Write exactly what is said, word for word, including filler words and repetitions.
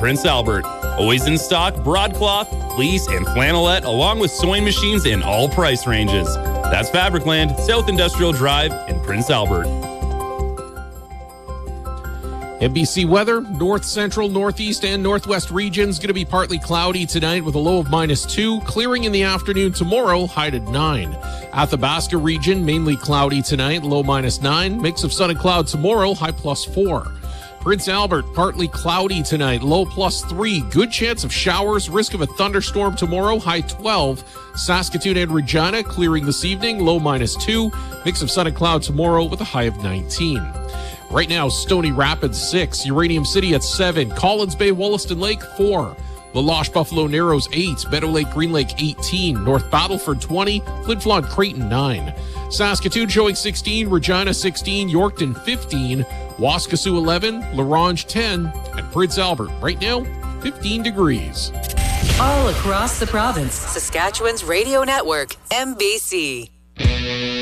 Prince Albert. Always in stock, broadcloth, fleece, and flannelette, along with sewing machines in all price ranges. That's Fabricland, South Industrial Drive in Prince Albert. N B C weather, north, central, northeast, and northwest regions going to be partly cloudy tonight with a low of minus two, clearing in the afternoon tomorrow, high at nine. Athabasca region, mainly cloudy tonight, low minus nine. Mix of sun and cloud tomorrow, high plus four. Prince Albert, partly cloudy tonight, low plus three. Good chance of showers, risk of a thunderstorm tomorrow, high twelve. Saskatoon and Regina, clearing this evening, low minus two. Mix of sun and cloud tomorrow with a high of nineteen. Right now, Stony Rapids, six. Uranium City at seven. Collins Bay, Wollaston Lake, four. La Loche, Buffalo Narrows, eight. Meadow Lake, Green Lake, eighteen. North Battleford, twenty. Flin Flon, Creighton, nine. Saskatoon showing sixteen. Regina, sixteen. Yorkton, fifteen. Waskesiu, eleven. La Ronge, ten. And Prince Albert, right now, fifteen degrees. All across the province, Saskatchewan's radio network, M B C.